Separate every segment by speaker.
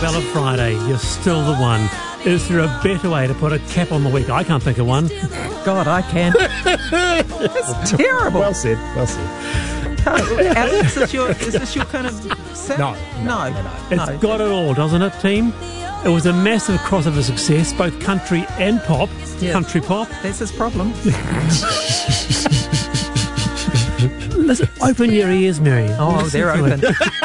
Speaker 1: Ballot Friday. You're still the one. Is there a better way to put a cap on the week? I can't think of one.
Speaker 2: God, I can. It's terrible.
Speaker 3: Well said. Well said.
Speaker 2: Alex, is this your kind of...
Speaker 3: No.
Speaker 1: It's got it all, doesn't it, team? It was a massive crossover success, both country and pop.
Speaker 2: Yeah.
Speaker 1: Country pop.
Speaker 2: That's his problem.
Speaker 1: Listen, open your ears, Mary.
Speaker 2: Oh,
Speaker 1: Listen
Speaker 2: they're
Speaker 1: to
Speaker 2: open.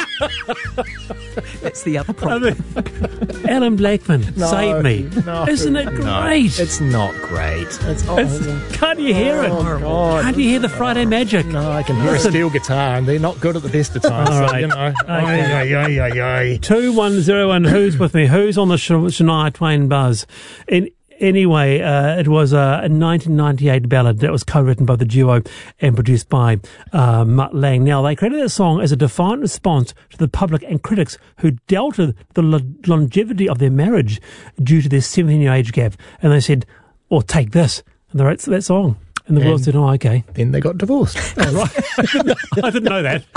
Speaker 1: it.
Speaker 2: That's the other problem.
Speaker 1: Alan Blackman, save me.
Speaker 3: No.
Speaker 1: Isn't it great?
Speaker 3: It's not great.
Speaker 1: Can't you hear it?
Speaker 3: God.
Speaker 1: Can't you hear the Friday magic?
Speaker 3: No, I can hear a steel guitar, and they're not good at the best of times.
Speaker 1: All
Speaker 3: So,
Speaker 1: right.
Speaker 3: you know.
Speaker 1: Okay. 2101, who's with me? Who's on the Shania Twain buzz? Anyway, it was a 1998 ballad that was co-written by the duo and produced by Mutt Lange. Now, they created that song as a defiant response to the public and critics who doubted the longevity of their marriage due to their 17-year age gap. And they said, "Oh, take this." And they wrote that song. And the world said, "Oh, okay."
Speaker 3: Then they got divorced.
Speaker 1: Oh, right. I didn't know that.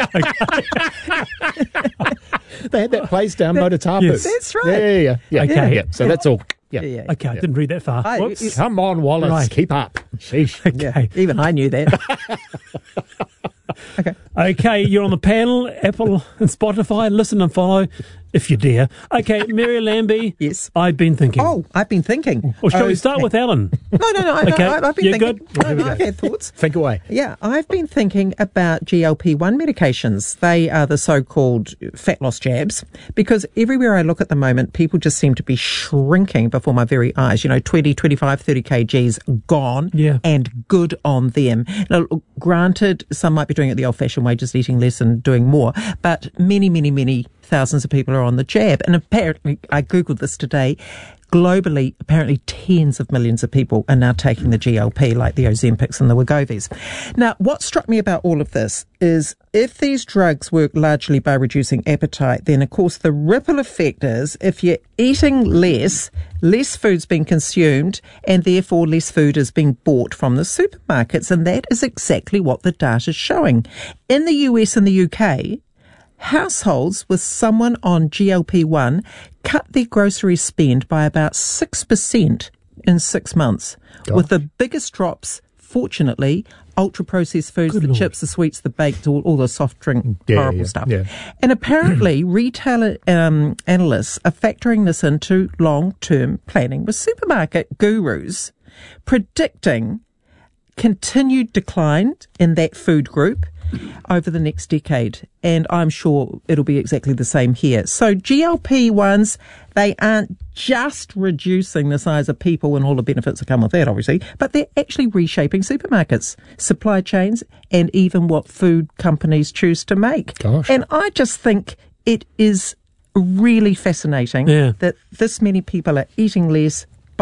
Speaker 3: They had that place down Mototapu.
Speaker 1: Yes.
Speaker 2: That's right.
Speaker 3: Yeah.
Speaker 1: Okay.
Speaker 3: Yeah. So that's all. Yeah.
Speaker 2: Yeah.
Speaker 1: Okay, I didn't read that far. Whoops.
Speaker 3: Come on, Wallace.
Speaker 1: Right.
Speaker 3: Keep up. Sheesh.
Speaker 1: Okay.
Speaker 2: Even I knew that.
Speaker 1: Okay, you're on the panel, Apple and Spotify. Listen and follow if you dare. Okay, Mary Lambie.
Speaker 2: Yes.
Speaker 1: I've been thinking.
Speaker 2: Oh, I've been thinking.
Speaker 1: Well, shall we start with Alan?
Speaker 2: No.
Speaker 1: Okay,
Speaker 2: I've been
Speaker 1: you're
Speaker 2: thinking.
Speaker 1: good?
Speaker 2: No, I've had thoughts.
Speaker 3: Think away.
Speaker 2: Yeah, I've been thinking about GLP-1 medications. They are the so-called fat loss jabs, because everywhere I look at the moment, people just seem to be shrinking before my very eyes. 20, 25, 30 kgs gone,
Speaker 1: Yeah.
Speaker 2: and good on them. Now, granted, some might be doing it the old-fashioned way, just eating less and doing more, but many thousands of people are on the jab. And apparently, I Googled this today, globally, apparently tens of millions of people are now taking the GLP, like the Ozempics and the Wegovy's. Now, what struck me about all of this is if these drugs work largely by reducing appetite, then of course the ripple effect is if you're eating less food's being consumed, and therefore less food is being bought from the supermarkets. And that is exactly what the data is showing. In the US and the UK, households with someone on GLP-1 cut their grocery spend by about 6% in 6 months, with the biggest drops, fortunately, ultra-processed foods, the chips, the sweets, the baked, all the soft drink, horrible stuff.
Speaker 3: Yeah.
Speaker 2: And apparently, retailer analysts are factoring this into long-term planning with supermarket gurus, predicting continued decline in that food group over the next decade. And I'm sure it'll be exactly the same here. So GLP-1s, they aren't just reducing the size of people and all the benefits that come with that, obviously, but they're actually reshaping supermarkets, supply chains, and even what food companies choose to make.
Speaker 3: Gosh.
Speaker 2: And I just think it is really fascinating that this many people are eating less,